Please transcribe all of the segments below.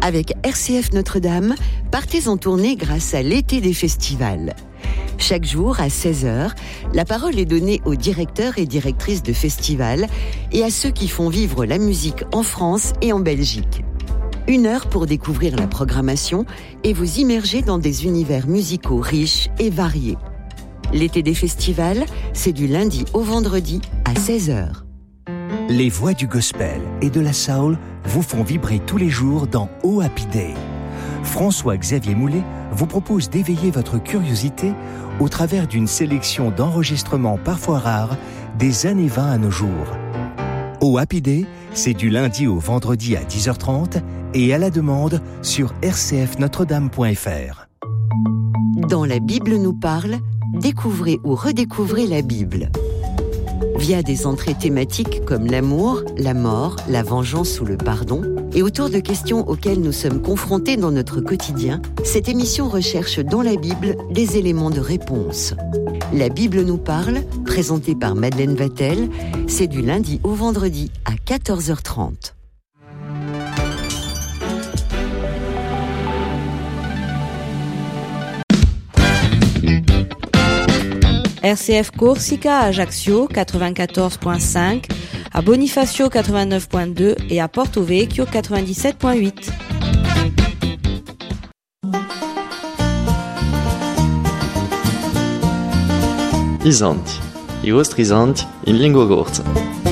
Avec RCF Notre-Dame, partez en tournée grâce à l'été des festivals. Chaque jour, à 16h, la parole est donnée aux directeurs et directrices de festivals et à ceux qui font vivre la musique en France et en Belgique. 1 heure pour découvrir la programmation et vous immerger dans des univers musicaux riches et variés. L'été des festivals, c'est du lundi au vendredi à 16h. Les voix du gospel et de la soul vous font vibrer tous les jours dans Oh Happy Day. François-Xavier Moulet vous propose d'éveiller votre curiosité au travers d'une sélection d'enregistrements parfois rares des années 20 à nos jours. Oh Happy Day, c'est du lundi au vendredi à 10h30 et à la demande sur rcfnotredame.fr. Dans La Bible nous parle, découvrez ou redécouvrez la Bible. Via des entrées thématiques comme l'amour, la mort, la vengeance ou le pardon, et autour de questions auxquelles nous sommes confrontés dans notre quotidien, cette émission recherche dans la Bible des éléments de réponse. La Bible nous parle, présentée par Madeleine Vatel, c'est du lundi au vendredi à 14h30. RCF Corsica à Ajaccio 94.5, à Bonifacio 89.2 et à Porto Vecchio 97.8. Isanti, i vostri isanti in lingua corsa.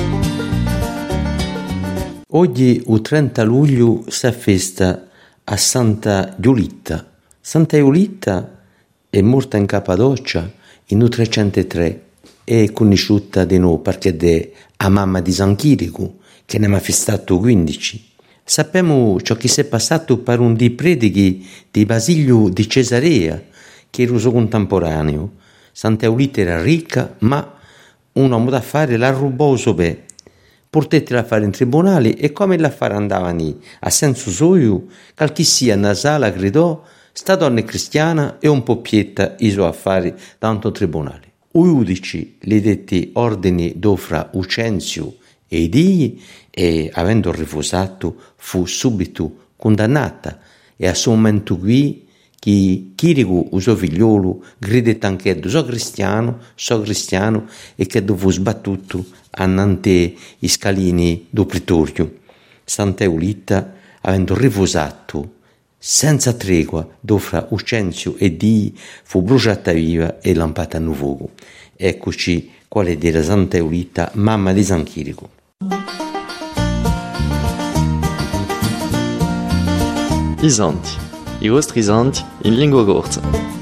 Oggi, il 30 luglio, si festa a Santa Giulitta. Santa Giulitta è morta in Cappadocia in 303 è conosciuta di noi perché è la mamma di San Chirico, che ne ha festato 15. Sappiamo ciò che si è passato per un dei predichi di Basilio di Cesarea, che era suo contemporaneo. Santa Giulitta era ricca, ma un uomo d'affari la rubò bene. Portette l'affare in tribunale e come l'affare andava lì, a senso suo, qualche sia nella sala gridò: sta donna è cristiana e un po' pietta i suoi affari tanto tribunale. I giudici le detti ordini d'ofra Ucenzio e i digli e, avendo rifusato, fu subito condannata e a suo momento qui che Chirico, il suo figliolo, gridette anche so cristiano e che fu sbattuto annante i scalini do pretorio. Santa Giulitta, avendo rifusato senza tregua d'ofra Ucenzio e di fu bruciata viva e lampata a fuoco. Eccoci quale era Santa Giulitta, mamma di San Chirico. Isanti, i vostri isanti in lingua corsa.